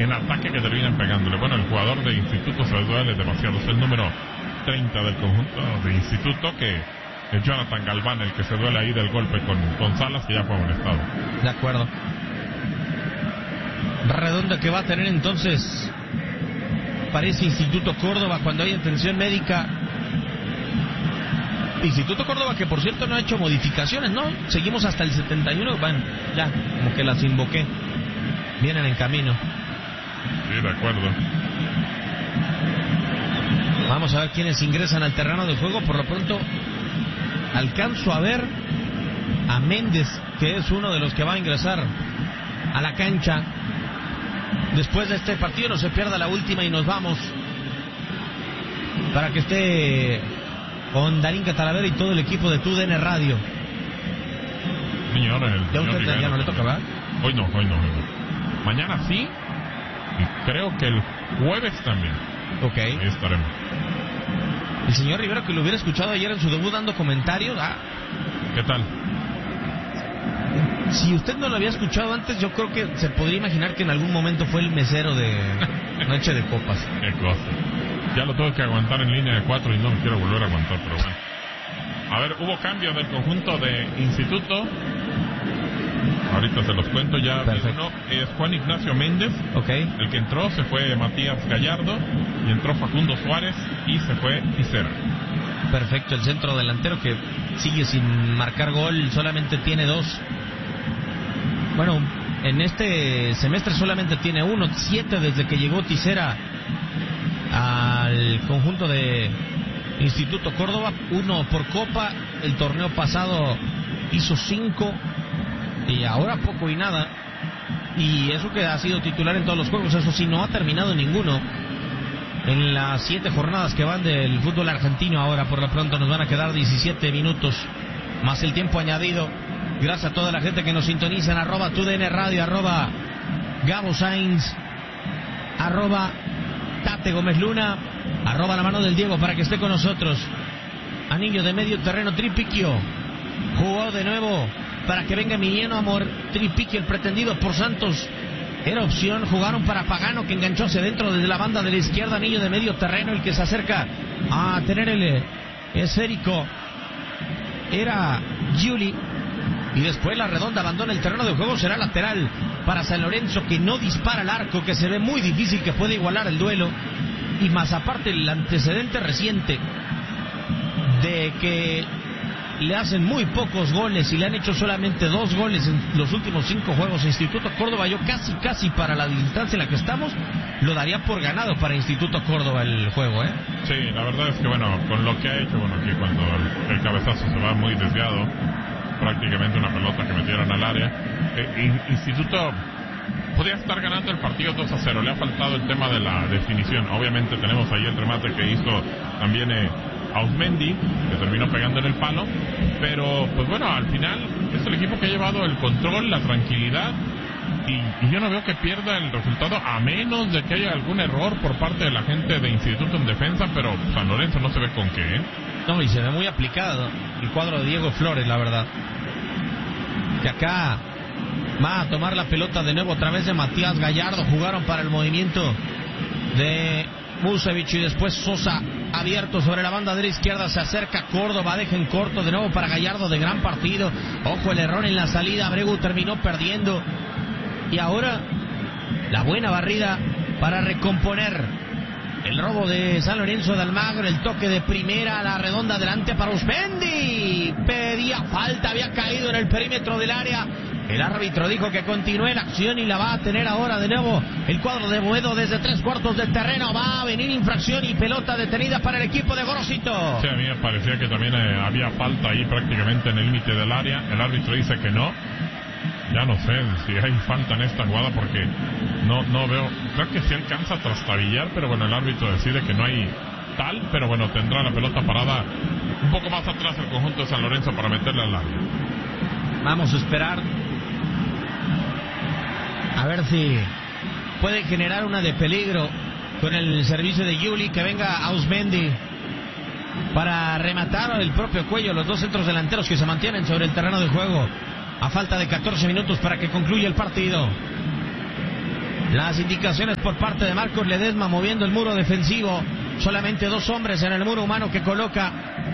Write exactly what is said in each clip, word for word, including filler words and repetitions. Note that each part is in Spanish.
en ataque que terminan pegándole. Bueno, el jugador de Instituto se duele demasiado, es el número treinta del conjunto de Instituto, que es Jonathan Galván, el que se duele ahí del golpe con, con Salas, que ya fue amonestado. De acuerdo. Redonda que va a tener entonces, parece Instituto Córdoba, cuando hay atención médica. Instituto Córdoba, que por cierto no ha hecho modificaciones, ¿no? Seguimos hasta el setenta y uno, van, ya, como que las invoqué. Vienen en camino. Sí, de acuerdo. Vamos a ver quiénes ingresan al terreno de juego. Por lo pronto, alcanzo a ver a Méndez, que es uno de los que va a ingresar a la cancha. Después de este partido, no se pierda la última y nos vamos, para que esté con Darinka Talavera y todo el equipo de T U D N Radio. Señor, el ¿Ya, señor usted, Rivera, ya no le toca, ¿verdad? Hoy no, hoy no, hoy no. Mañana sí, y creo que el jueves también. Ok. Ahí estaremos. El señor Rivera, que lo hubiera escuchado ayer en su debut dando comentarios. Ah. ¿Qué tal? Si usted no lo había escuchado antes, yo creo que se podría imaginar que en algún momento fue el mesero de Noche de Copas. Qué cosa. Ya lo tengo que aguantar en línea de cuatro y no me quiero volver a aguantar, pero bueno. A ver, hubo cambio del conjunto de Instituto. Ahorita se los cuento ya. Uno es Juan Ignacio Méndez. Ok. El que entró, se fue Matías Gallardo. Y entró Facundo Suárez. Y se fue Ticera. Perfecto, el centro delantero que sigue sin marcar gol, solamente tiene dos. Bueno, en este semestre solamente tiene uno, siete desde que llegó Ticera al conjunto de Instituto Córdoba, uno por Copa. El torneo pasado hizo cinco y ahora poco y nada. Y eso que ha sido titular en todos los juegos, eso sí, no ha terminado ninguno en las siete jornadas que van del fútbol argentino. Ahora por lo pronto nos van a quedar diecisiete minutos más el tiempo añadido. Gracias a toda la gente que nos sintoniza en arroba T U D N Radio, arroba Gabo Sainz, arroba Tate Gómez Luna, arroba La Mano del Diego, para que esté con nosotros. Anillo de medio terreno, Tripiquio jugó de nuevo para que venga Emiliano Amor. Tripiquio, el pretendido por Santos, era opción. Jugaron para Pagano, que enganchó hacia dentro desde la banda de la izquierda. Anillo de medio terreno, el que se acerca a tener el esférico era Giuli. Y después la Redonda abandona el terreno de juego. Será lateral para San Lorenzo, que no dispara al arco, que se ve muy difícil que pueda igualar el duelo. Y más aparte el antecedente reciente de que le hacen muy pocos goles y le han hecho solamente dos goles en los últimos cinco juegos. Instituto Córdoba, yo casi casi para la distancia en la que estamos lo daría por ganado para Instituto Córdoba el juego, ¿eh? Sí, la verdad es que bueno, con lo que ha hecho, bueno, aquí cuando el, el cabezazo se va muy desviado, prácticamente una pelota que metieron al área, eh, Instituto podía estar ganando el partido dos a cero, le ha faltado el tema de la definición. Obviamente tenemos ahí el remate que hizo también eh, Ausmendi, que terminó pegando en el palo, pero pues bueno, al final es el equipo que ha llevado el control, la tranquilidad, y, y yo no veo que pierda el resultado, a menos de que haya algún error por parte de la gente de Instituto en defensa, pero San Lorenzo no se ve con qué, ¿eh? No, y se ve muy aplicado el cuadro de Diego Flores, la verdad. Que acá va a tomar la pelota de nuevo a través de Matías Gallardo. Jugaron para el movimiento de Musevich y después Sosa abierto sobre la banda de la izquierda. Se acerca Córdoba, deja en corto de nuevo para Gallardo, de gran partido. Ojo, el error en la salida, Abregu terminó perdiendo. Y ahora la buena barrida para recomponer el robo de San Lorenzo de Almagro. El toque de primera, la Redonda adelante para Ausmendi. Pedía falta, había caído en el perímetro del área. El árbitro dijo que continúe la acción y la va a tener ahora de nuevo el cuadro de Boedo desde tres cuartos del terreno. Va a venir infracción y pelota detenida para el equipo de Gorosito. Sí, a mí me parecía que también eh, había falta ahí prácticamente en el límite del área. El árbitro dice que no. Ya no sé si hay falta en esta jugada porque no no veo. Creo que sí alcanza a trastabillar, pero bueno, el árbitro decide que no hay tal. Pero bueno, tendrá la pelota parada un poco más atrás el conjunto de San Lorenzo para meterle al área. Vamos a esperar a ver si puede generar una de peligro con el servicio de Giuli. Que venga Ausmendi para rematar el propio Cuello. Los dos centros delanteros que se mantienen sobre el terreno de juego a falta de catorce minutos para que concluya el partido. Las indicaciones por parte de Marcos Ledesma moviendo el muro defensivo. Solamente dos hombres en el muro humano que coloca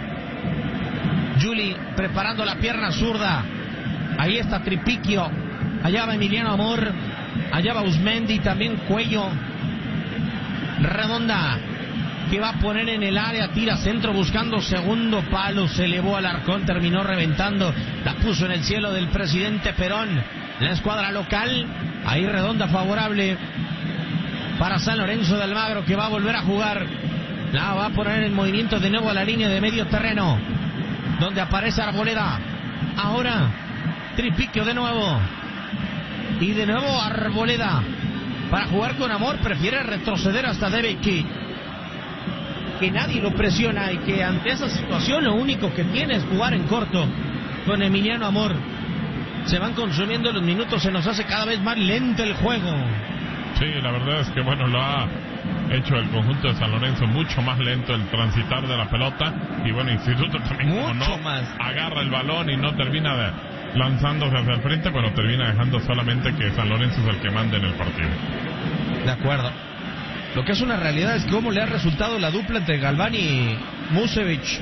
Juli, preparando la pierna zurda. Ahí está Tripiquio. Allá va Emiliano Amor. Allá va Uzmendi, también Cuello. Redonda, que va a poner en el área, tira centro buscando segundo palo, se elevó al arcón, terminó reventando, la puso en el cielo del presidente Perón. La escuadra local, ahí Redonda favorable para San Lorenzo de Almagro, que va a volver a jugar. La va a poner en movimiento de nuevo a la línea de medio terreno, donde aparece Arboleda. Ahora Tripiquio de nuevo, y de nuevo Arboleda para jugar con Amor. Prefiere retroceder hasta Debeki, que nadie lo presiona, y que ante esa situación lo único que tiene es jugar en corto con Emiliano Amor. Se van consumiendo los minutos, se nos hace cada vez más lento el juego. Sí, la verdad es que bueno, lo ha hecho el conjunto de San Lorenzo mucho más lento el transitar de la pelota, y bueno, Instituto también como Mucho no más. agarra el balón y no termina de, lanzándose hacia el frente, pero termina dejando solamente que San Lorenzo es el que manda en el partido. De acuerdo. Lo que es una realidad es cómo le ha resultado la dupla entre Galván y Musevich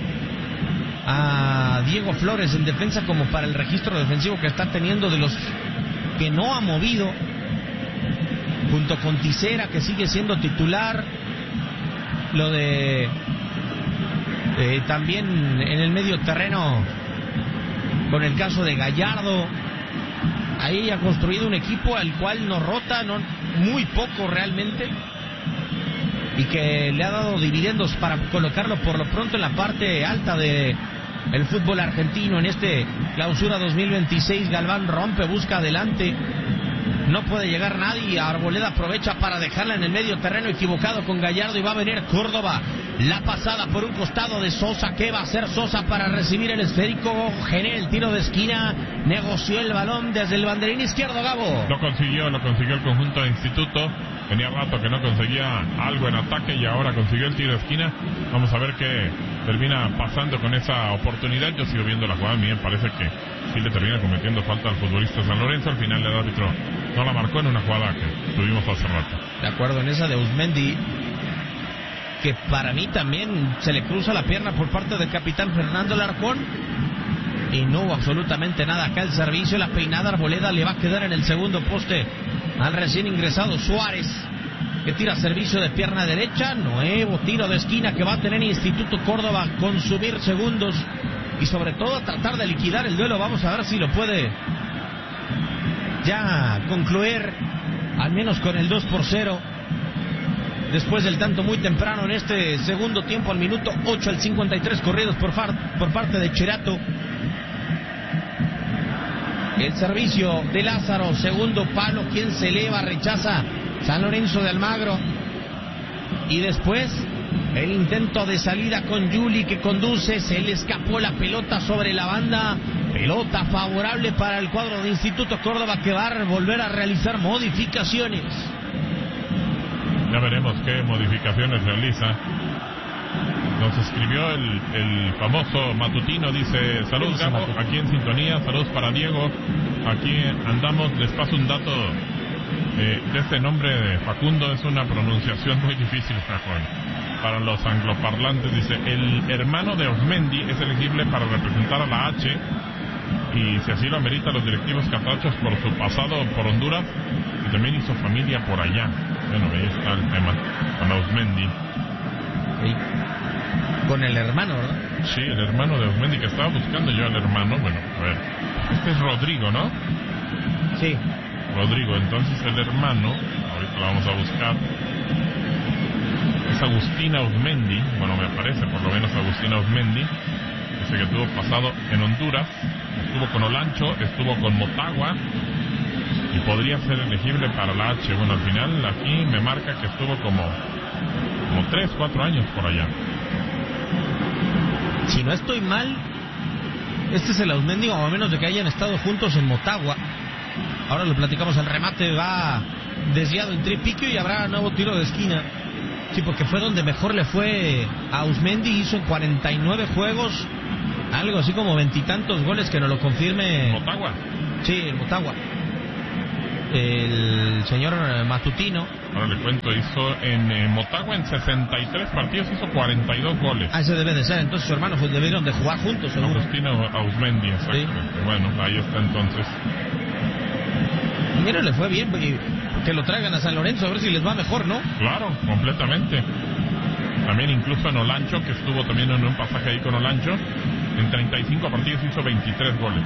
a Diego Flores en defensa, como para el registro defensivo que está teniendo, de los que no ha movido, junto con Tisera, que sigue siendo titular. Lo de eh, también en el medio terreno con el caso de Gallardo. Ahí ha construido un equipo al cual no rota, no, muy poco realmente, y que le ha dado dividendos para colocarlo por lo pronto en la parte alta de el fútbol argentino en este clausura dos mil veintiséis. Galván rompe, busca adelante, no puede llegar nadie. Arboleda aprovecha para dejarla en el medio terreno equivocado con Gallardo, y va a venir Córdoba. La pasada por un costado de Sosa. ¿Qué va a hacer Sosa para recibir el esférico? Genera el tiro de esquina, negoció el balón desde el banderín izquierdo, Gabo. Lo consiguió, lo consiguió el conjunto de Instituto. Tenía rato que no conseguía algo en ataque y ahora consiguió el tiro de esquina. Vamos a ver qué termina pasando con esa oportunidad. Yo sigo viendo la jugada, a mí me parece que sí le termina cometiendo falta al futbolista San Lorenzo. Al final el árbitro no la marcó en una jugada que tuvimos hace rato. De acuerdo, en esa de Uzmendi, que para mí también se le cruza la pierna por parte del capitán Fernando Larcón, y no hubo absolutamente nada acá. El servicio, la peinada Arboleda le va a quedar en el segundo poste al recién ingresado Suárez, que tira servicio de pierna derecha. Nuevo tiro de esquina que va a tener Instituto Córdoba, consumir segundos y sobre todo tratar de liquidar el duelo. Vamos a ver si lo puede ya concluir, al menos con el dos por cero, después del tanto muy temprano en este segundo tiempo, al minuto ocho, al cincuenta y tres corridos por, far, por parte de Cherato. El servicio de Lázaro, segundo palo, quien se eleva, rechaza San Lorenzo de Almagro. Y después el intento de salida con Juli, que conduce, se le escapó la pelota sobre la banda. Pelota favorable para el cuadro de Instituto Córdoba, que va a volver a realizar modificaciones. Ya veremos qué modificaciones realiza. Nos escribió el, el famoso matutino, dice: saludos Gabo, aquí en sintonía, saludos para Diego, aquí andamos. Les paso un dato eh, de este nombre de Facundo, es una pronunciación muy difícil para los angloparlantes. Dice: el hermano de Osmendi es elegible para representar a la H, y si así lo amerita los directivos catrachos por su pasado por Honduras, y también hizo familia por allá. Bueno, ahí está el tema con Osmendi. Sí. Con el hermano, ¿verdad? Sí, el hermano de Osmendi, que estaba buscando yo al hermano. Bueno, a ver, este es Rodrigo, ¿no? Sí. Rodrigo, entonces el hermano, ahorita lo vamos a buscar, es Agustina Osmendi. Bueno, me parece por lo menos Agustina Osmendi. Dice que tuvo pasado en Honduras, estuvo con Olancho, estuvo con Motagua, y podría ser elegible para la H. Bueno, al final aquí me marca que estuvo como como tres, cuatro años por allá. Si no estoy mal, este es el Osmendi, o a menos de que hayan estado juntos en Motagua. Ahora lo platicamos. El remate va desviado en Tripiquio y habrá nuevo tiro de esquina. Sí, porque fue donde mejor le fue a Osmendi. Hizo en cuarenta y nueve juegos algo así como veintitantos goles, que no lo confirme. Motagua. Sí, en Motagua. el señor Matutino. Ahora le cuento, hizo en eh, Motagua en sesenta y tres partidos, hizo cuarenta y dos goles. Ah, ese debe de ser, entonces su hermano pues, debieron de jugar juntos, seguro. Agustino Ausmendi, exactamente. Sí. Bueno, ahí está entonces. Y mira, le fue bien, que lo traigan a San Lorenzo, a ver si les va mejor, ¿no? Claro, completamente. También incluso en Olancho, que estuvo también en un pasaje ahí con Olancho, en treinta y cinco partidos hizo veintitrés goles.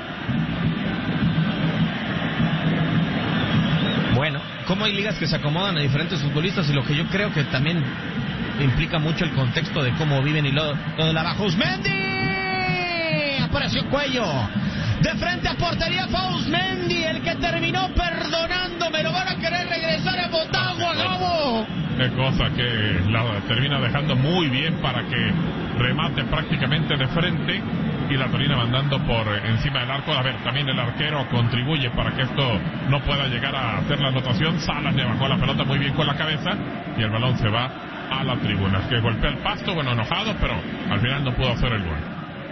Bueno, cómo hay ligas que se acomodan a diferentes futbolistas y lo que yo creo que también implica mucho el contexto de cómo viven y lo, lo de la baja. Ausmendi, apareció Cuello, de frente a portería fue Ausmendi, el que terminó perdonando, me lo van a querer regresar a Motagua, Gabo. Qué cosa que la termina dejando muy bien para que remate prácticamente de frente y la termina mandando por encima del arco. A ver, también el arquero contribuye para que esto no pueda llegar a hacer la anotación. Salas le bajó la pelota muy bien con la cabeza y el balón se va a la tribuna. Que golpea el pasto, bueno, enojado, pero al final no pudo hacer el gol.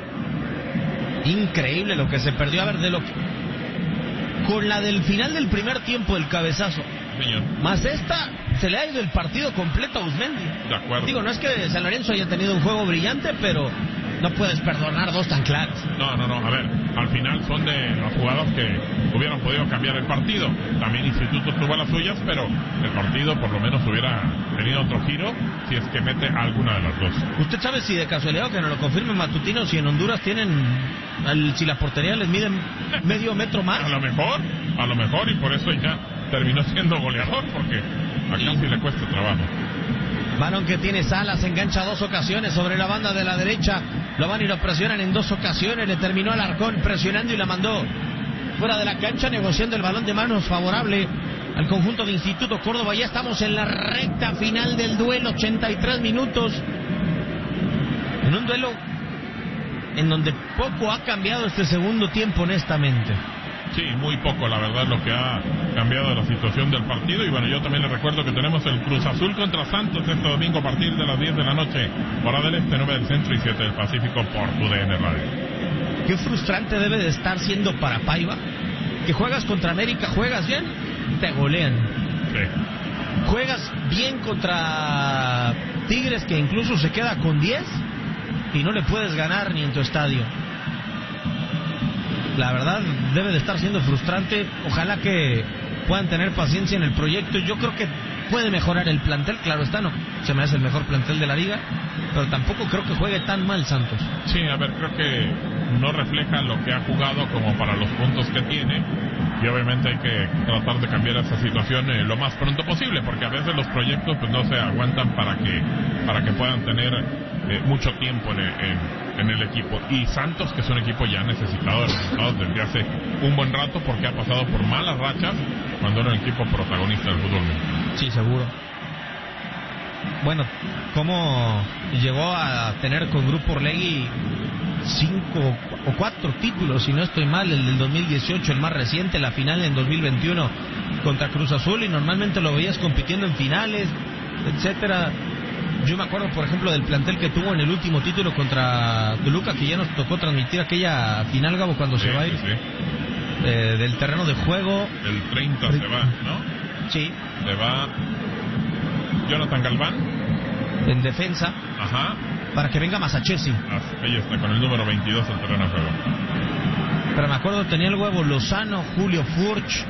Increíble lo que se perdió. A ver, de lo que... con la del final del primer tiempo, el cabezazo. Señor. Más esta, se le ha ido el partido completo a Ausmendi. De acuerdo. Digo, no es que San Lorenzo haya tenido un juego brillante, pero no puedes perdonar dos tan claras. No, no, no, a ver, al final son de las jugadas que hubieran podido cambiar el partido. También Instituto tuvo las suyas, pero el partido por lo menos hubiera tenido otro giro si es que mete alguna de las dos. ¿Usted sabe si de casualidad, o que nos lo confirme Matutino, si en Honduras tienen, el, si la portería les miden medio metro más? A lo mejor, a lo mejor, y por eso ya terminó siendo goleador, porque acá sí, sí le cuesta trabajo. Balón que tiene Salas, engancha dos ocasiones sobre la banda de la derecha, lo van y lo presionan en dos ocasiones, le terminó Alarcón presionando y la mandó fuera de la cancha, negociando el balón de manos favorable al conjunto de Instituto Córdoba. Ya estamos en la recta final del duelo, ochenta y tres minutos, en un duelo en donde poco ha cambiado este segundo tiempo, honestamente. Sí, muy poco, la verdad, lo que ha cambiado la situación del partido. Y bueno, yo también les recuerdo que tenemos el Cruz Azul contra Santos este domingo a partir de las diez de la noche, hora del este, nueve del centro y siete del Pacífico por tu D N Radio. Qué frustrante debe de estar siendo para Paiva, que juegas contra América, juegas bien, te golean. Sí. Juegas bien contra Tigres, que incluso se queda con diez y no le puedes ganar ni en tu estadio. La verdad debe de estar siendo frustrante. Ojalá que puedan tener paciencia en el proyecto. Yo creo que puede mejorar el plantel, claro está, no se me hace el mejor plantel de la liga, pero tampoco creo que juegue tan mal Santos. Sí, a ver, creo que no refleja lo que ha jugado como para los puntos que tiene, y obviamente hay que tratar de cambiar esa situación eh, lo más pronto posible, porque a veces los proyectos pues no se aguantan para que para que puedan tener eh, mucho tiempo en el, en, en el equipo. Y Santos, que es un equipo ya necesitado de resultados desde hace un buen rato, porque ha pasado por malas rachas cuando era un equipo protagonista del fútbol mexicano. Sí, seguro. Bueno, ¿cómo llegó a tener con Grupo Orlegui cinco o cuatro títulos, si no estoy mal? El del dos mil dieciocho, el más reciente, la final en dos mil veintiuno contra Cruz Azul, y normalmente lo veías compitiendo en finales, etcétera. Yo me acuerdo, por ejemplo, del plantel que tuvo en el último título contra Toluca, que ya nos tocó transmitir aquella final, Gabo, cuando sí, se va a ir sí, sí. Eh, del terreno de juego. El treinta se va, ¿no? Sí. Se va Jonathan Galván en defensa. Ajá. Para que venga Masachesi. Ahí está, con el número veintidós el terreno de juego. Pero me acuerdo, tenía el huevo Lozano, Julio Furch.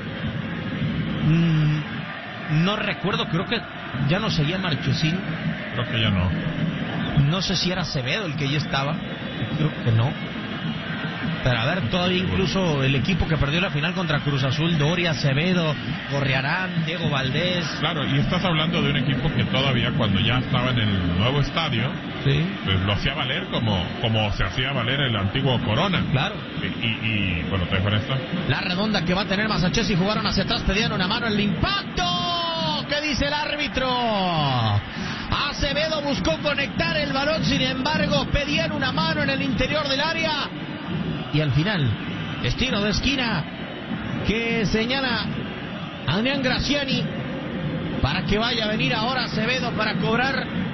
Mm, no recuerdo, creo que ya no seguía Marchesín. Creo que ya no. No sé si era Acevedo el que ya estaba. Creo que no. Pero a ver, todavía incluso el equipo que perdió la final contra Cruz Azul, Doria, Acevedo, Gorriarán, Diego Valdés. Claro, y estás hablando de un equipo que todavía cuando ya estaba en el nuevo estadio, sí, pues lo hacía valer como, como se hacía valer el antiguo Corona. Claro. Y, y, y bueno, te dejo esta. La redonda que va a tener Masachesi, jugaron hacia atrás, pedían una mano, el impacto. ¿Qué dice el árbitro? Acevedo buscó conectar el balón, sin embargo, pedían una mano en el interior del área. Y al final, estilo de esquina que señala Adrián Graciani para que vaya a venir ahora Acevedo para cobrar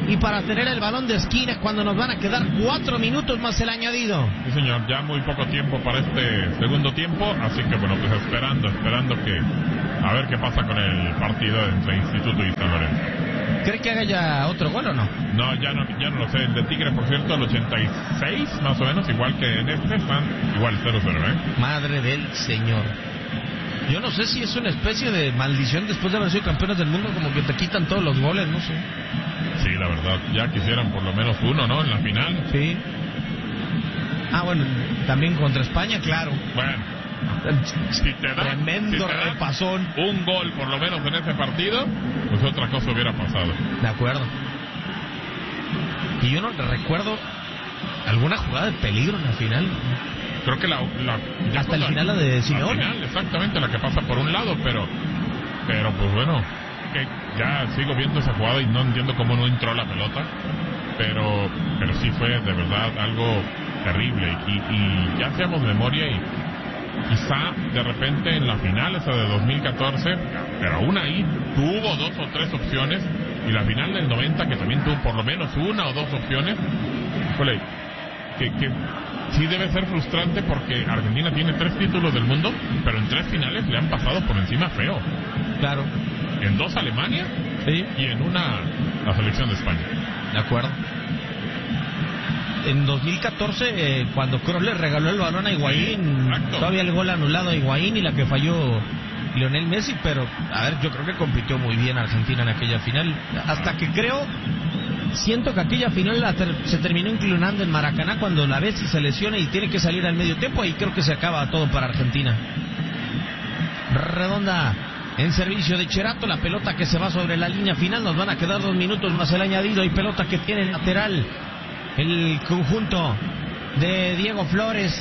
y para tener el balón de esquina cuando nos van a quedar cuatro minutos más el añadido. Sí, señor, ya muy poco tiempo para este segundo tiempo, así que bueno, pues esperando, esperando que a ver qué pasa con el partido entre Instituto y San Lorenzo. ¿Cree que haga ya otro gol o no? No, ya no, ya no lo sé. El de Tigre, por cierto, el ochenta y seis, más o menos, igual que en este, están igual cero cero, ¿eh? Madre del Señor. Yo no sé si es una especie de maldición después de haber sido campeones del mundo, como que te quitan todos los goles, no sé. Sí, la verdad, ya quisieran por lo menos uno, ¿no? En la final. Sí. Ah, bueno, también contra España, claro. Bueno, si te da, tremendo si te dan repasón. Un gol por lo menos en ese partido, pues otra cosa hubiera pasado. De acuerdo. Y yo no recuerdo alguna jugada de peligro en la final. Creo que la... la Hasta el la, final la de Simeone. La final, exactamente, la que pasa por un lado, pero... Pero pues bueno, que ya sigo viendo esa jugada y no entiendo cómo no entró la pelota. Pero pero sí fue de verdad algo terrible. Y, y ya hacíamos memoria y quizá de repente en la final, esa de dos mil catorce, pero aún ahí tuvo dos o tres opciones. Y la final del noventa, que también tuvo por lo menos una o dos opciones. Híjole, que... que sí debe ser frustrante porque Argentina tiene tres títulos del mundo, pero en tres finales le han pasado por encima feo. Claro. En dos Alemania, sí, y en una la selección de España. De acuerdo. En dos mil catorce, eh, cuando Kroos le regaló el balón a Higuaín, sí, todavía el gol anulado a Higuaín y la que falló Lionel Messi, pero a ver, yo creo que compitió muy bien Argentina en aquella final, hasta que creo... Siento que aquella final la ter- se terminó inclinando en Maracaná cuando la Bessi se lesiona y tiene que salir al medio tiempo, y creo que se acaba todo para Argentina. Redonda en servicio de Cherato, la pelota que se va sobre la línea final, nos van a quedar dos minutos más el añadido, y pelota que tiene lateral el conjunto de Diego Flores,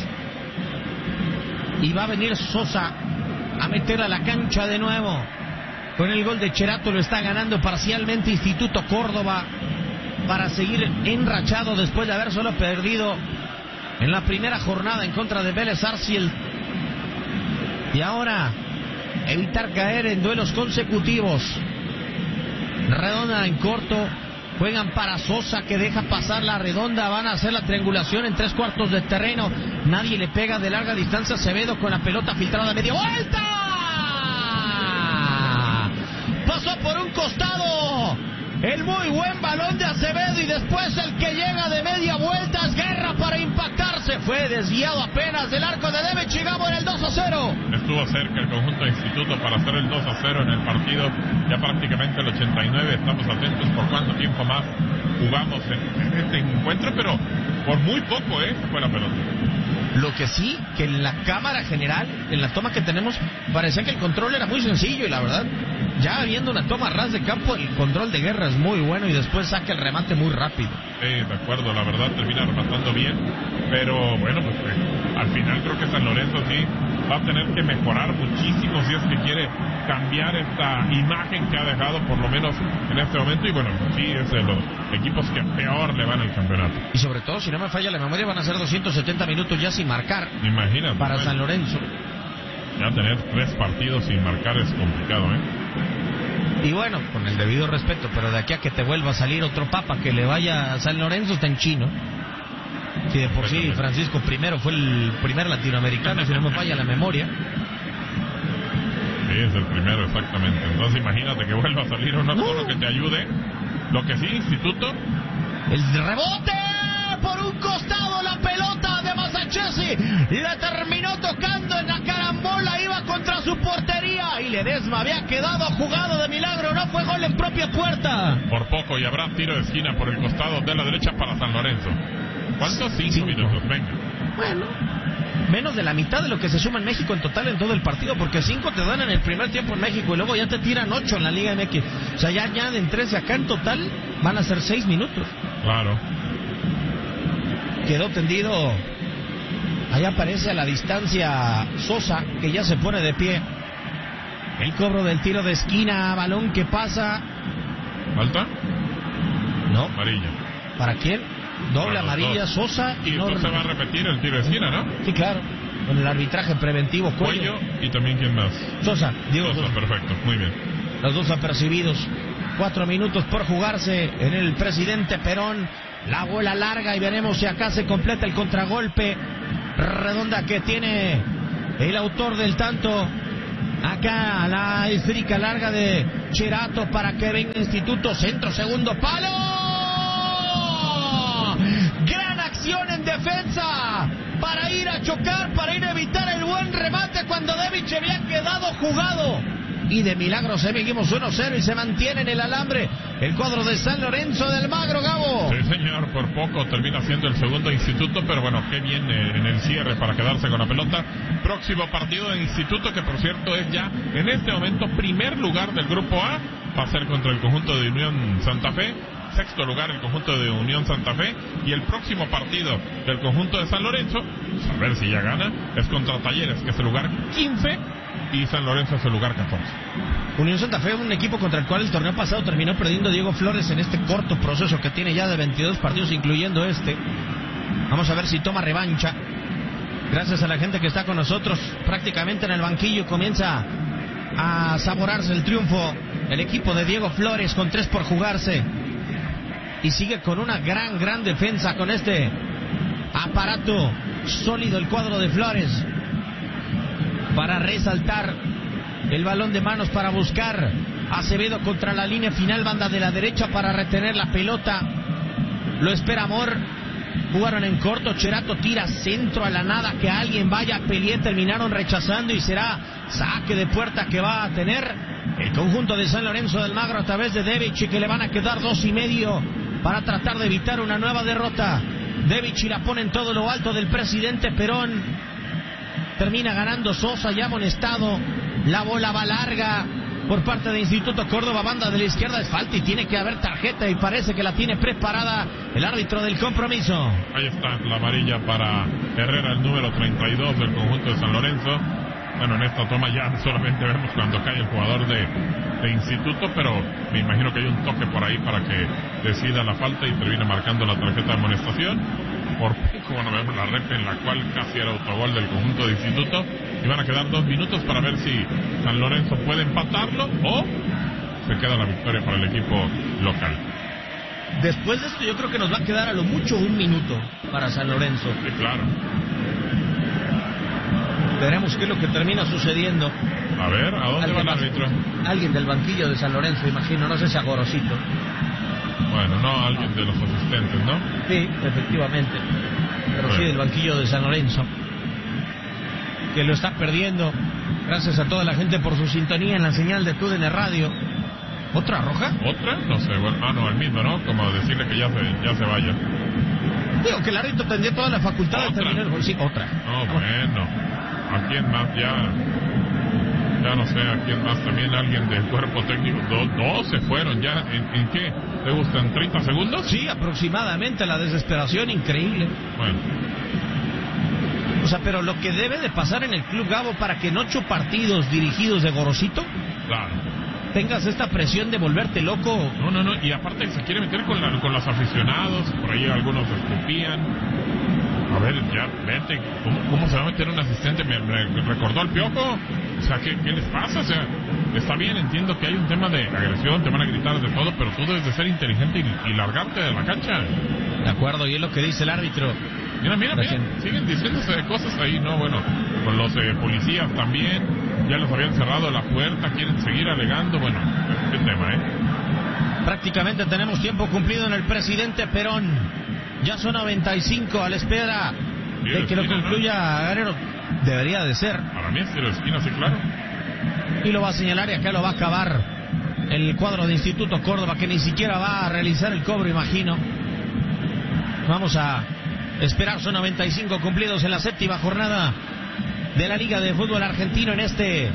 y va a venir Sosa a meter a la cancha de nuevo. Con el gol de Cherato lo está ganando parcialmente Instituto Córdoba, para seguir enrachado después de haber solo perdido en la primera jornada en contra de Vélez Sarsfield. Y ahora evitar caer en duelos consecutivos. Redonda en corto, juegan para Sosa, que deja pasar la redonda, van a hacer la triangulación en tres cuartos de terreno, nadie le pega de larga distancia. Acevedo con la pelota filtrada a media vuelta, pasó por un costado el muy buen balón de Acevedo, y después el que llega de media vuelta es Guerra para impactarse. Fue desviado apenas del arco de Debe Chigamo en el dos a cero. Estuvo cerca el conjunto de Instituto para hacer el dos a cero en el partido, ya prácticamente el ochenta y nueve. Estamos atentos por cuánto tiempo más jugamos en, en este encuentro, pero por muy poco, ¿eh? Fue la pelota. Lo que sí, que en la cámara general, en la toma que tenemos, parecía que el control era muy sencillo, y la verdad, ya viendo una toma ras de campo, el control de Guerra es muy bueno y después saca el remate muy rápido. Sí, de acuerdo, la verdad termina rematando bien, pero bueno, pues eh, al final creo que San Lorenzo sí va a tener que mejorar muchísimo si es que quiere cambiar esta imagen que ha dejado por lo menos en este momento, y bueno, sí es de los equipos que peor le van al campeonato. Y sobre todo, si no me falla la memoria, van a ser doscientos setenta minutos ya sin marcar. Imagínate. Para San Lorenzo. Ya tener tres partidos sin marcar es complicado, ¿eh? Y bueno, con el debido respeto, pero de aquí a que te vuelva a salir otro papa que le vaya a San Lorenzo está en chino. Si de por sí Francisco I fue el primer latinoamericano, si no me falla la memoria. Sí, es el primero, exactamente. Entonces imagínate que vuelva a salir uno solo uh. que te ayude. Lo que sí, Instituto. El rebote por un costado, la pelota de Masachesi la terminó tocando en la carambola, iba contra su portería y Ledesma había quedado jugado de milagro, no fue gol en propia puerta. Por poco, y habrá tiro de esquina por el costado de la derecha para San Lorenzo. ¿Cuántos? Cinco, Cinco minutos, venga. Bueno, menos de la mitad de lo que se suma en México en total en todo el partido, porque cinco te dan en el primer tiempo en México y luego ya te tiran ocho en la Liga M X. O sea, ya añaden trece acá, en total van a ser seis minutos. Claro. Quedó tendido. Allá aparece a la distancia Sosa, que ya se pone de pie. El cobro del tiro de esquina, balón que pasa. ¿Falta? No. Amarilla. ¿Para quién? Doble amarilla, dos. Sosa. Y no se va a repetir el tiro de esquina, ¿no? Sí, claro. Con el arbitraje preventivo, Cuello. Cuello y también, ¿quién más? Sosa, Diego Sosa. Sosa. Perfecto, muy bien. los dos apercibidos. Cuatro minutos por jugarse en el Presidente Perón. La bola larga y veremos si acá se completa el contragolpe redonda que tiene el autor del tanto. Acá la esférica larga de Cherato para que venga Instituto. Centro, segundo palo. Gran acción en defensa para ir a chocar, para ir a evitar el buen remate cuando Devich había quedado jugado. Y de milagro seguimos uno cero y se mantiene en el alambre el cuadro de San Lorenzo de Almagro, Gabo. Sí, señor, por poco termina siendo el segundo Instituto, pero bueno, qué bien eh, en el cierre para quedarse con la pelota. Próximo partido de Instituto, que por cierto es ya en este momento primer lugar del Grupo A, va a ser contra el conjunto de Unión Santa Fe. Sexto lugar el conjunto de Unión Santa Fe, y el próximo partido del conjunto de San Lorenzo, pues a ver si ya gana, es contra Talleres, que es el lugar quince, y San Lorenzo es el lugar catorce. Unión Santa Fe, un equipo contra el cual el torneo pasado terminó perdiendo Diego Flores en este corto proceso que tiene ya de veintidós partidos, incluyendo este. Vamos a ver si toma revancha. Gracias a la gente que está con nosotros, prácticamente en el banquillo comienza a saborearse el triunfo el equipo de Diego Flores con tres por jugarse. Y sigue con una gran, gran defensa con este aparato sólido el cuadro de Flores. Para resaltar el balón de manos para buscar Acevedo contra la línea final, banda de la derecha para retener la pelota. Lo espera Amor. Jugaron en corto, Cherato tira centro a la nada, que alguien vaya a pelear, terminaron rechazando y será saque de puerta que va a tener el conjunto de San Lorenzo de Almagro a través de Devich, y que le van a quedar dos y medio para tratar de evitar una nueva derrota. Devich y la pone en todo lo alto del Presidente Perón. Termina ganando Sosa, ya amonestado. La bola va larga por parte de Instituto Córdoba, banda de la izquierda, es falta y tiene que haber tarjeta, y parece que la tiene preparada el árbitro del compromiso. Ahí está la amarilla para Herrera, el número treinta y dos del conjunto de San Lorenzo. Bueno, en esta toma ya solamente vemos cuando cae el jugador de, de Instituto, pero me imagino que hay un toque por ahí para que decida la falta y termine marcando la tarjeta de amonestación. Por poco, bueno, vemos la rep en la cual casi era autogol del conjunto de Instituto, y van a quedar dos minutos para ver si San Lorenzo puede empatarlo o se queda la victoria para el equipo local. Después de esto yo creo que nos va a quedar a lo mucho un minuto para San Lorenzo. Sí, claro. Veremos qué es lo que termina sucediendo. A ver, ¿a dónde va el árbitro? Alguien del banquillo de San Lorenzo, imagino, no sé si a Gorosito. Bueno, no, alguien de los asistentes, ¿no? Sí, efectivamente. Pero bueno, sí del banquillo de San Lorenzo, que lo está perdiendo. Gracias a toda la gente por su sintonía en la señal de T U D N Radio. ¿Otra roja? ¿Otra? No sé, bueno, ah, no, el mismo, ¿no? Como decirle que ya se, ya se vaya. Digo que el árbitro tendría toda la facultad ¿Otra? de terminar el gol. Sí, otra. No, bueno. ¿A quién más ya? Ya no sé, ¿a quién más? También alguien del cuerpo técnico. Dos, dos se fueron ya. ¿En, en qué? ¿Te gustan treinta segundos? Sí, aproximadamente. La desesperación increíble. Bueno. O sea, pero lo que debe de pasar en el club, Gabo, para que en ocho partidos dirigidos de Gorosito, claro, tengas esta presión de volverte loco. No, no, no. Y aparte se quiere meter con, la, con los aficionados. Por ahí algunos escupían. A ver, ya, vete. ¿Cómo, cómo se va a meter un asistente? ¿Me, me recordó al Piojo? O sea, ¿qué, ¿qué les pasa? O sea, está bien, entiendo que hay un tema de agresión, te van a gritar de todo, pero tú debes de ser inteligente y, y largarte de la cancha. De acuerdo, y es lo que dice el árbitro. Mira, mira, mira, siguen diciéndose de cosas ahí, ¿no? Bueno, con los eh, policías también, ya les habían cerrado la puerta, quieren seguir alegando, bueno, qué tema, ¿eh? Prácticamente tenemos tiempo cumplido en el Presidente Perón. Ya son noventa y cinco a la espera de que esquina, lo concluya, ¿no? Guerrero. Debería de ser. Para mí es tiro de esquina, sí, claro. Y lo va a señalar y acá lo va a acabar el cuadro de Instituto Córdoba, que ni siquiera va a realizar el cobro, imagino. Vamos a esperar, son noventa y cinco cumplidos en la séptima jornada de la Liga de Fútbol Argentino en este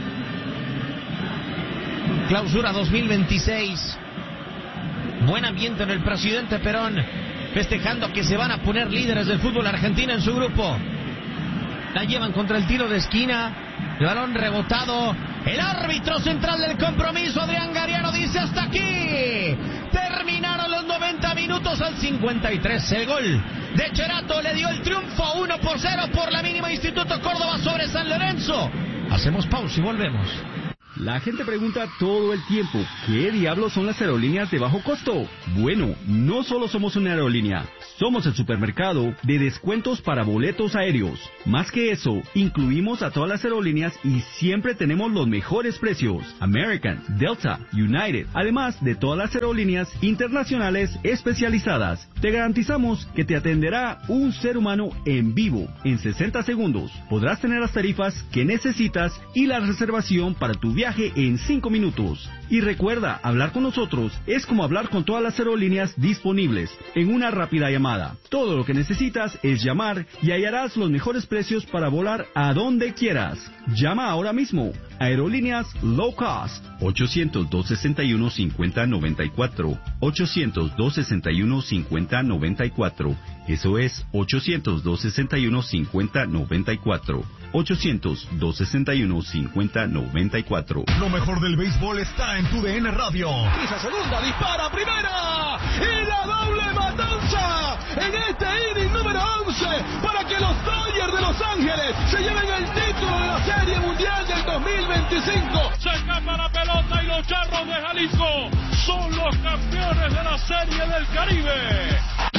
Clausura dos mil veintiséis. Buen ambiente en el Presidente Perón, festejando que se van a poner líderes del fútbol argentino en su grupo. La llevan contra el tiro de esquina, el balón rebotado. El árbitro central del compromiso, Adrián Gariano, dice hasta aquí. Terminaron los noventa minutos al cincuenta y tres. El gol de Cherato le dio el triunfo uno por cero por la mínima Instituto Córdoba sobre San Lorenzo. Hacemos pausa y volvemos. La gente pregunta todo el tiempo, ¿qué diablos son las aerolíneas de bajo costo? Bueno, no solo somos una aerolínea, somos el supermercado de descuentos para boletos aéreos. Más que eso, incluimos a todas las aerolíneas y siempre tenemos los mejores precios. American, Delta, United, además de todas las aerolíneas internacionales especializadas. Te garantizamos que te atenderá un ser humano en vivo en sesenta segundos. Podrás tener las tarifas que necesitas y la reservación para tu viaje en cinco minutos. Y recuerda, hablar con nosotros es como hablar con todas las aerolíneas disponibles en una rápida llamada. Todo lo que necesitas es llamar y hallarás los mejores precios para volar a donde quieras. Llama ahora mismo. Aerolíneas Low Cost. ochocientos, dos sesenta y uno, cincuenta noventa y cuatro. ochocientos, dos sesenta y uno, cincuenta noventa y cuatro. Eso es ochocientos, dos sesenta y uno, cincuenta noventa y cuatro. ochocientos, dos sesenta y uno, cincuenta noventa y cuatro. Lo mejor del béisbol está en tu D N Radio. Pisa segunda, dispara primera y la doble matanza en este inning número once para que los Dodgers de Los Ángeles se lleven el título de la Serie Mundial del dos mil veinticinco. Se escapa la pelota y los Charros de Jalisco son los campeones de la Serie del Caribe.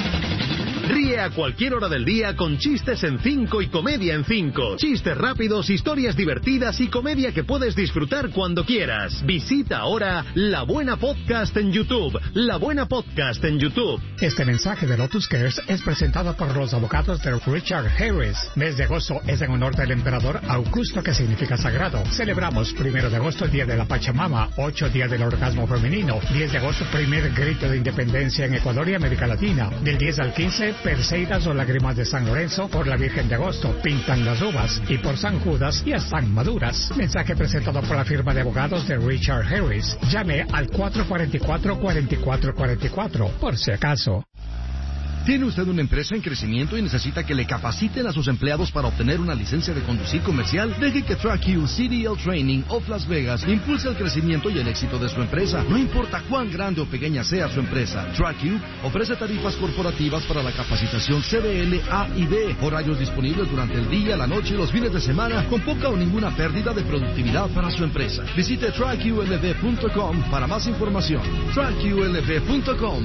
Ríe a cualquier hora del día con chistes en cinco y comedia en cinco. Chistes rápidos, historias divertidas y comedia que puedes disfrutar cuando quieras. Visita ahora La Buena Podcast en YouTube. La Buena Podcast en YouTube. Este mensaje de Lotus Cares es presentado por los abogados de Richard Harris. Mes de agosto es en honor del emperador Augusto, que significa sagrado. Celebramos primero de agosto el Día de la Pachamama, ocho Día del Orgasmo Femenino, diez de agosto primer grito de independencia en Ecuador y América Latina. Del diez al quince, Perseidas o lágrimas de San Lorenzo. Por la Virgen de Agosto pintan las uvas y por San Judas ya están maduras. Mensaje presentado por la firma de abogados de Richard Harris. Llame al cuatro cuatro cuatro, cuatro cuatro cuatro cuatro por si acaso. ¿Tiene usted una empresa en crecimiento y necesita que le capaciten a sus empleados para obtener una licencia de conducir comercial? Deje que TrackU C D L Training of Las Vegas impulse el crecimiento y el éxito de su empresa. No importa cuán grande o pequeña sea su empresa, TrackU ofrece tarifas corporativas para la capacitación C D L A y B, horarios disponibles durante el día, la noche y los fines de semana, con poca o ninguna pérdida de productividad para su empresa. Visite track U L V punto com para más información. track U L V punto com.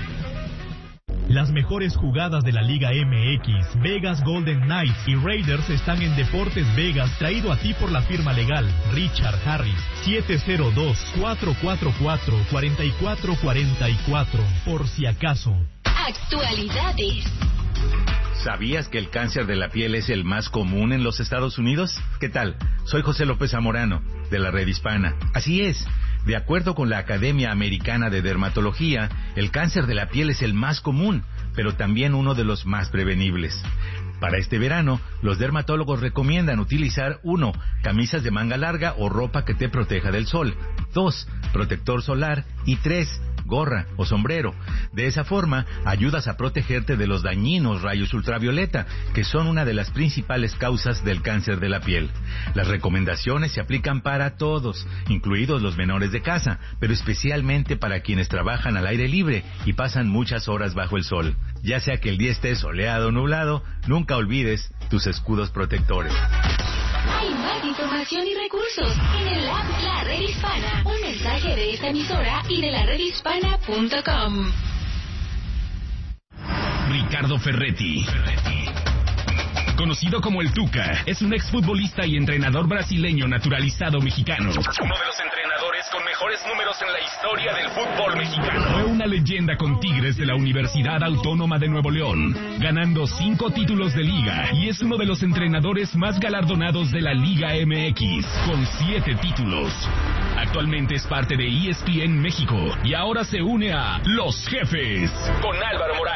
Las mejores jugadas de la Liga M X, Vegas Golden Knights y Raiders están en Deportes Vegas, traído a ti por la firma legal Richard Harris. siete cero dos, cuatro cuatro cuatro, cuatro cuatro cuatro cuatro, por si acaso. Actualidades. ¿Sabías que el cáncer de la piel es el más común en los Estados Unidos? ¿Qué tal? Soy José López Zamorano, de la Red Hispana. Así es. De acuerdo con la Academia Americana de Dermatología, el cáncer de la piel es el más común, pero también uno de los más prevenibles. Para este verano, los dermatólogos recomiendan utilizar uno, camisas de manga larga o ropa que te proteja del sol. dos, protector solar. Y tres, gorra o sombrero. De esa forma, ayudas a protegerte de los dañinos rayos ultravioleta, que son una de las principales causas del cáncer de la piel. Las recomendaciones se aplican para todos, incluidos los menores de casa, pero especialmente para quienes trabajan al aire libre y pasan muchas horas bajo el sol. Ya sea que el día esté soleado o nublado, nunca olvides tus escudos protectores. Hay más información y recursos en el app La Red Hispana. Un mensaje de esta emisora y de la red hispana punto com. Ricardo Ferretti, conocido como el Tuca, es un exfutbolista y entrenador brasileño naturalizado mexicano. Uno de los entrenadores con mejores números en la historia del fútbol mexicano. Fue una leyenda con Tigres de la Universidad Autónoma de Nuevo León, ganando cinco títulos de liga, y es uno de los entrenadores más galardonados de la Liga M X, con siete títulos. Actualmente es parte de E S P N México y ahora se une a Los Jefes con Álvaro Morales.